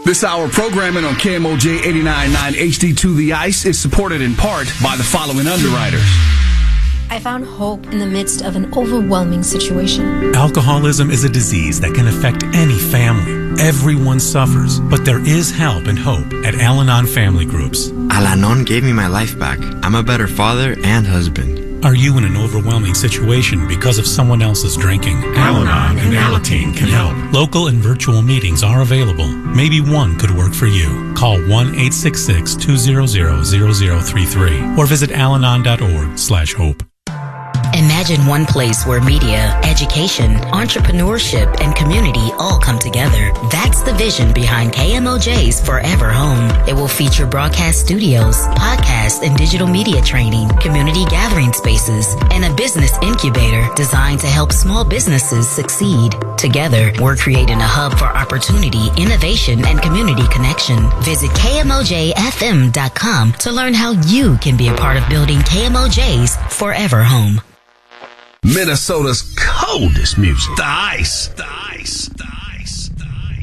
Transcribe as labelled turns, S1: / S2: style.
S1: This hour of programming on KMOJ 89.9 HD2 The Ice is supported in part by the following underwriters.
S2: I found hope in the midst of an overwhelming situation.
S3: Alcoholism is a disease that can affect any family. Everyone suffers, but there is help and hope at Al-Anon Family Groups.
S4: Al-Anon gave me my life back. I'm a better father and husband.
S3: Are you in an overwhelming situation because of someone else's drinking? Al-Anon and Alateen can help. Local and virtual meetings are available. Maybe one could work for you. Call 1-866-200-0033 or visit alanon.org/hope.
S5: Imagine one place where media, education, entrepreneurship, and community all come together. That's the vision behind KMOJ's Forever Home. It will feature broadcast studios, podcast and digital media training, community gathering spaces, and a business incubator designed to help small businesses succeed. Together, we're creating a hub for opportunity, innovation, and community connection. Visit KMOJFM.com to learn how you can be a part of building KMOJ's Forever Home.
S1: Minnesota's coldest music. The Ice. The Ice.